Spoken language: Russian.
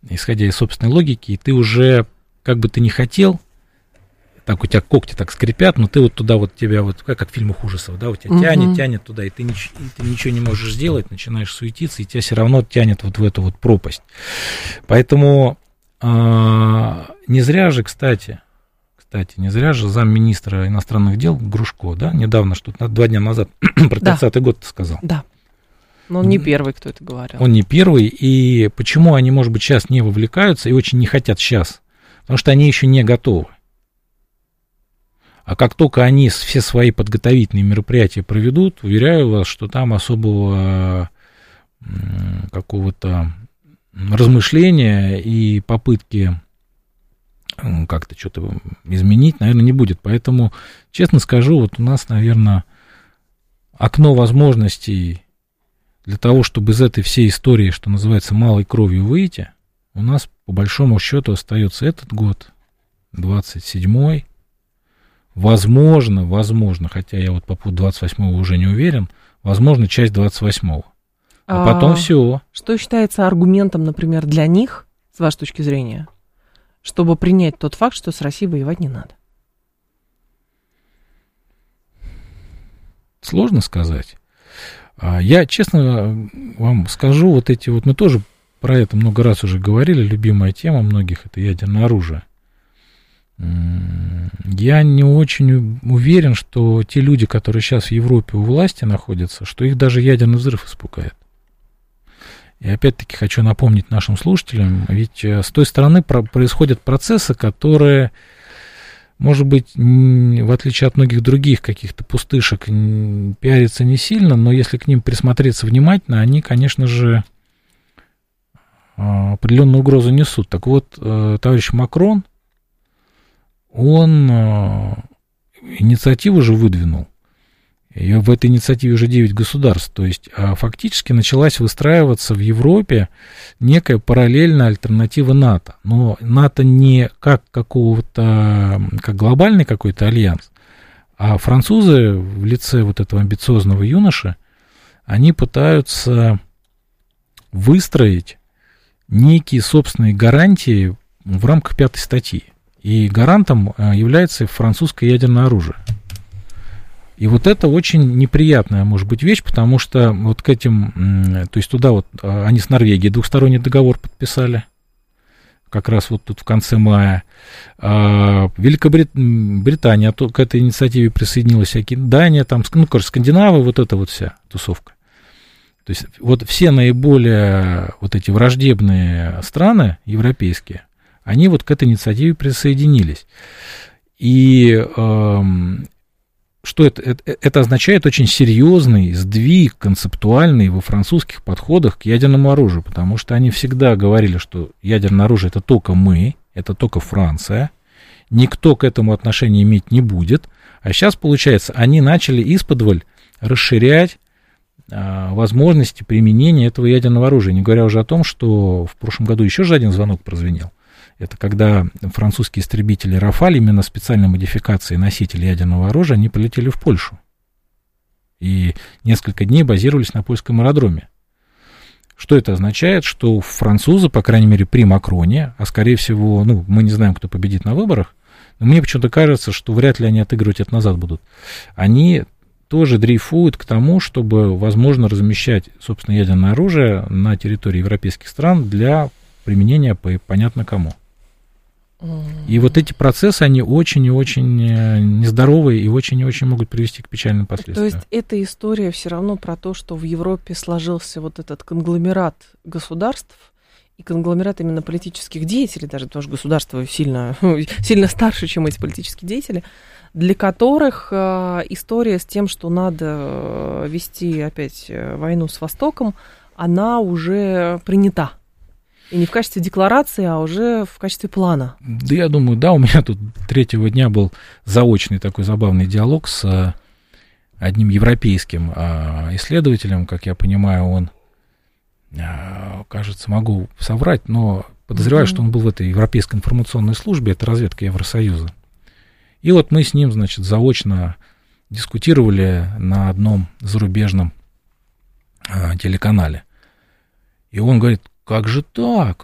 исходя из собственной логики, и ты уже, как бы ты ни хотел, так у тебя когти так скрипят, но ты вот туда вот тебя вот, как в фильмах ужасов, да, у тебя тянет туда, и ты ничего не можешь сделать, начинаешь суетиться, и тебя все равно тянет вот в эту вот пропасть. Поэтому не зря же, кстати, не зря же замминистра иностранных дел Грушко, да, недавно, что-то 2 дня назад, про 30-й год сказал. Да. Но он не первый, кто это говорил. Он не первый, и почему они, может быть, сейчас не вовлекаются и очень не хотят сейчас? Потому что они еще не готовы. А как только они все свои подготовительные мероприятия проведут, уверяю вас, что там особого какого-то размышления и попытки как-то что-то изменить, наверное, не будет. Поэтому, честно скажу, вот у нас, наверное, окно возможностей для того, чтобы из этой всей истории, что называется, малой кровью выйти, у нас, по большому счету, остается этот год, 27-й. Возможно, хотя я вот по поводу 28-го уже не уверен, возможно, часть 28-го. А потом все. Что считается аргументом, например, для них, с вашей точки зрения, чтобы принять тот факт, что с Россией воевать не надо? Сложно сказать. Я, честно вам скажу, вот эти вот, мы тоже про это много раз уже говорили, любимая тема многих, это ядерное оружие. Я не очень уверен, что те люди, которые сейчас в Европе у власти находятся, что их даже ядерный взрыв испугает. И опять-таки хочу напомнить нашим слушателям, ведь с той стороны происходят процессы, которые, может быть, в отличие от многих других каких-то пустышек, пиарятся не сильно, но если к ним присмотреться внимательно, они, конечно же, определенную угрозу несут. Так вот, товарищ Макрон, он инициативу же выдвинул, и в этой инициативе уже 9 государств, то есть фактически началась выстраиваться в Европе некая параллельная альтернатива НАТО, но НАТО не как какого-то, как глобальный какой-то альянс, а французы в лице вот этого амбициозного юноши, они пытаются выстроить некие собственные гарантии в рамках 5-й статьи. И гарантом является французское ядерное оружие. И вот это очень неприятная, может быть, вещь, потому что вот к этим, то есть туда вот они с Норвегией двухсторонний договор подписали, как раз вот тут в конце мая. Великобритания к этой инициативе присоединилась, всякие Дания, там, ну, короче, Скандинавы, вот эта вот вся тусовка. То есть вот все наиболее вот эти враждебные страны европейские, они вот к этой инициативе присоединились. И что это? Это означает очень серьезный сдвиг концептуальный во французских подходах к ядерному оружию, потому что они всегда говорили, что ядерное оружие это только мы, это только Франция, никто к этому отношения иметь не будет. А сейчас, получается, они начали исподволь расширять возможности применения этого ядерного оружия, не говоря уже о том, что в прошлом году еще же один звонок прозвенел. Это когда французские истребители «Рафаль», именно специальной модификации носителей ядерного оружия, они полетели в Польшу. И несколько дней базировались на польском аэродроме. Что это означает? Что французы, по крайней мере, при Макроне, а скорее всего, ну, мы не знаем, кто победит на выборах, но мне почему-то кажется, что вряд ли они отыгрывать это назад будут. Они тоже дрейфуют к тому, чтобы, возможно, размещать, собственно, ядерное оружие на территории европейских стран для применения понятно кому. И вот эти процессы, они очень и очень нездоровые и очень и очень могут привести к печальным последствиям. То есть эта история все равно про то, что в Европе сложился вот этот конгломерат государств и конгломерат именно политических деятелей, даже потому что государство сильно, сильно старше, чем эти политические деятели, для которых история с тем, что надо вести опять войну с Востоком, она уже принята. И не в качестве декларации, а уже в качестве плана. Да, я думаю, да, у меня тут 3-го дня был заочный такой забавный диалог с одним европейским исследователем, как я понимаю, он, кажется, могу соврать, но подозреваю, что он был в этой Европейской информационной службе, это разведка Евросоюза. И вот мы с ним, значит, заочно дискутировали на одном зарубежном телеканале. И он говорит: как же так?